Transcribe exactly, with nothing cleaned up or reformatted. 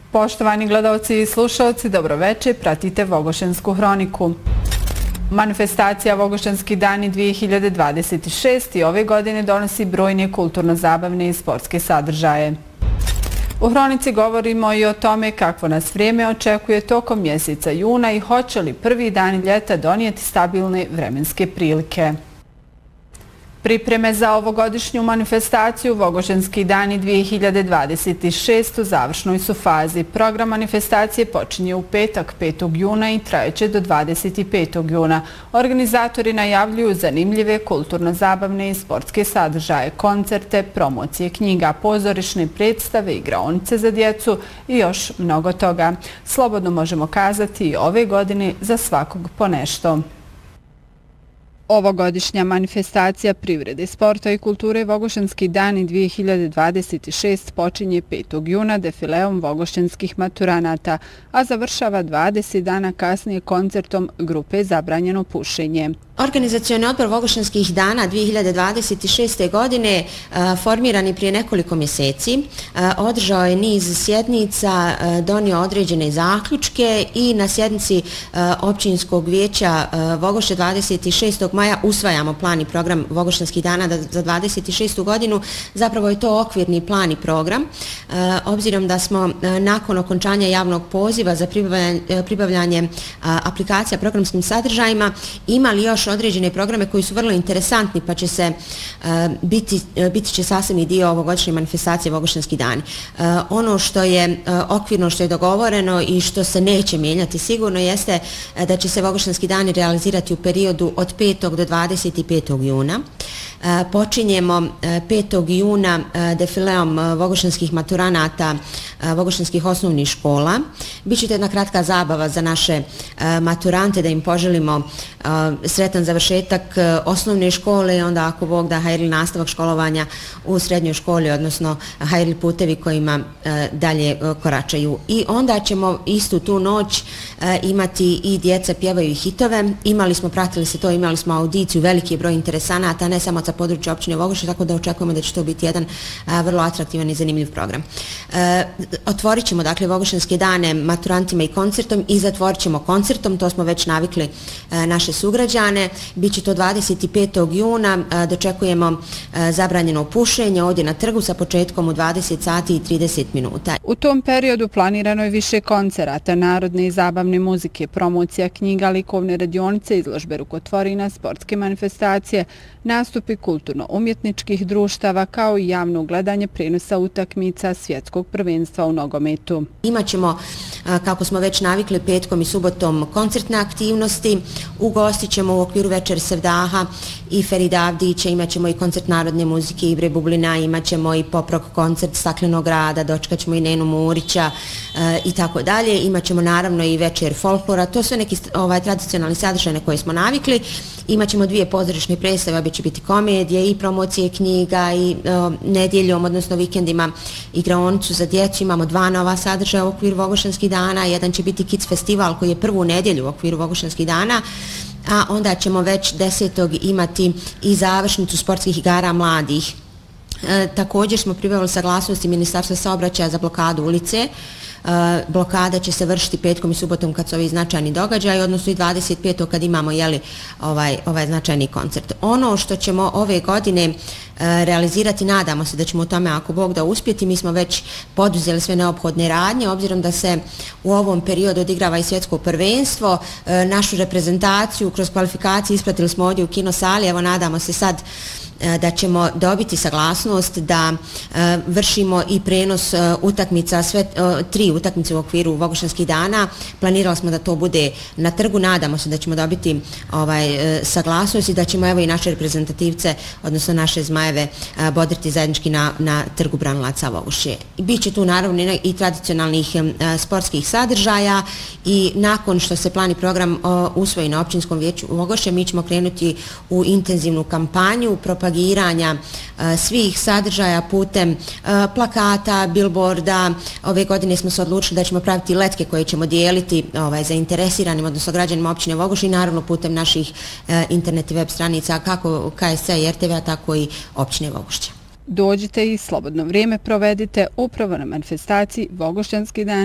Poštovani gledalci i slušalci, dobroveče, pratite Vogošensku hroniku. Manifestacija Vogošenski dani dvije hiljade dvadeset šest i ove godine donosi brojne kulturno-zabavne i sportske sadržaje. U hronici govorimo i o tome kakvo nas vrijeme očekuje tokom mjeseca juna i hoće li prvi dani ljeta donijeti stabilne vremenske prilike. Pripreme za ovogodišnju manifestaciju Vogošenski dani dvije hiljade dvadeset šest u završnoj su fazi. Program manifestacije počinje u petak petog juna i trajeće do dvadeset petog juna. Organizatori najavljuju zanimljive kulturno-zabavne i sportske sadržaje, koncerte, promocije knjiga, pozorišne predstave, igraonice za djecu i još mnogo toga. Slobodno možemo kazati i ove godine za svakog po nešto. Ovogodišnja manifestacija privrede, sporta i kulture Vogošenski dani dvije hiljade dvadeset šest počinje petog juna defileom vogošenskih maturanata, a završava dvadeset dana kasnije koncertom grupe Zabranjeno pušenje. Organizacioni odbor Vogošenskih dana dvije hiljade dvadeset šeste. godine formiran je prije nekoliko mjeseci. Održao je niz sjednica, donio određene zaključke i na sjednici općinskog vijeća Vogoše dvadeset šestog maja usvajamo plan i program Vogošenskih dana za dvadeset šestu. godinu. Zapravo je to okvirni plan i program. Obzirom da smo nakon okončanja javnog poziva za pribavljanje aplikacija programskim sadržajima imali još određene programe koji su vrlo interesantni, pa će se uh, biti, uh, biti će sasvim dio ovogodišnje manifestacije Vogošenski dani. Uh, ono što je uh, okvirno, što je dogovoreno i što se neće mijenjati sigurno jeste uh, da će se Vogošenski dani realizirati u periodu od petog do dvadeset petog juna. Uh, počinjemo uh, petog juna uh, defileom uh, vogošenskih maturanata uh, vogošenskih osnovnih škola. Biće to jedna kratka zabava za naše uh, maturante da im poželimo uh, sretan završetak uh, osnovne škole i onda ako Bog da hajrli nastavak školovanja u srednjoj školi, odnosno hajrli putevi kojima uh, dalje uh, koračaju. I onda ćemo istu tu noć uh, imati i djeca pjevaju hitove. Imali smo, pratili se to, imali smo audiciju, veliki broj interesanata, ne samo sa područja općine Vogoše, tako da očekujemo da će to biti jedan a, vrlo atraktivan i zanimljiv program. E, otvorit ćemo dakle Vogošenske dane maturantima i koncertom i zatvorit ćemo koncertom, to smo već navikli a, naše sugrađane. Biće to dvadeset petog juna, a, dočekujemo a, zabranjeno pušenje ovdje na trgu sa početkom u dvadeset sati i trideset minuta. U tom periodu planirano je više koncerata, narodne i zabavne muzike, promocija knjiga, likovne radionice, izložbe rukotvorina, sportske manifestacije, nastupi kulturno-umjetničkih društava kao i javno gledanje prenosa utakmica svjetskog prvenstva u nogometu. Imaćemo, kako smo već navikli, petkom i subotom koncertne aktivnosti. Ugostit ćemo u okviru Večer Sevdaha i Ferida Avdića, imaćemo i koncert narodne muzike Ibre Bublina, imaćemo i pop-rock koncert Staklenog grada, dočekat ćemo i Nenu Murića e, i tako dalje. Imaćemo naravno i Večer folklora, to su neki ovaj, tradicionalni sadržaj na koje smo navikli. Imaćemo dvije pozorišne predstave, obje će biti komedije i promocije knjiga i o, nedjeljom, odnosno vikendima igraonicu za djecu. Imamo dva nova sadržaja u okviru Vogošenskih dana, jedan će biti Kids festival koji je prvu nedjelju u okviru Vogošenskih dana, a onda ćemo već desetog imati i završnicu sportskih igara mladih. E, također smo pribavili saglasnosti Ministarstva saobraćaja za blokadu ulice. Uh, blokada će se vršiti petkom i subotom kad su ovi značajni događaj, odnosno i dvadeset petog kad imamo jeli, ovaj, ovaj značajni koncert. Ono što ćemo ove godine uh, realizirati, nadamo se da ćemo u tome ako Bog da uspjeti, mi smo već poduzeli sve neophodne radnje, obzirom da se u ovom periodu odigrava i svjetsko prvenstvo, uh, našu reprezentaciju kroz kvalifikacije ispratili smo ovdje u kinosali, evo nadamo se sad da ćemo dobiti saglasnost da uh, vršimo i prenos uh, utakmica, sve uh, tri utakmice u okviru Vogošenskih dana. Planirali smo da to bude na trgu, nadamo se da ćemo dobiti ovaj, uh, saglasnost i da ćemo evo i naše reprezentativce, odnosno naše zmajeve, uh, bodriti zajednički na, na trgu Branilaca Vogoše. Biće tu naravno i tradicionalnih uh, sportskih sadržaja i nakon što se plan i program uh, usvoji na općinskom vijeću Vogoše, mi ćemo krenuti u intenzivnu kampanju propagiranja propagiranja svih sadržaja putem plakata, bilborda. Ove godine smo se odlučili da ćemo praviti letke koje ćemo dijeliti ovaj, zainteresiranim, odnosno građanima općine Vogoš i naravno putem naših internet i web stranica kako K S A i R T V-a, tako i općine Vogošća. Dođite i slobodno vrijeme provedite upravo na manifestaciji Vogošćanski dan